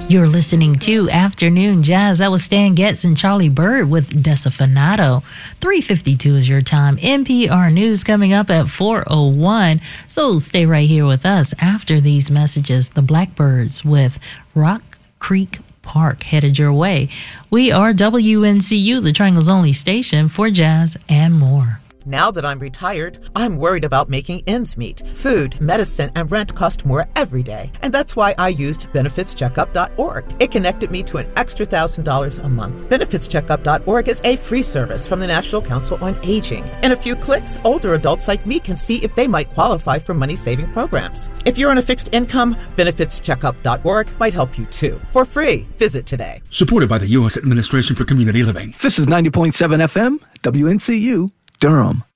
You're listening to Afternoon Jazz. That was Stan Getz and Charlie Bird with Desafinato. 3:52 is your time. NPR News coming up at 4:01. So stay right here with us after these messages. The Blackbirds with Rock Creek Park headed your way. We are WNCU, the Triangle's only station for jazz and more. Now that I'm retired, I'm worried about making ends meet. Food, medicine, and rent cost more every day. And that's why I used BenefitsCheckup.org. It connected me to an extra $1,000 a month. BenefitsCheckup.org is a free service from the National Council on Aging. In a few clicks, older adults like me can see if they might qualify for money-saving programs. If you're on a fixed income, BenefitsCheckup.org might help you too. For free, visit today. Supported by the U.S. Administration for Community Living. This is 90.7 FM, WNCU, Durham.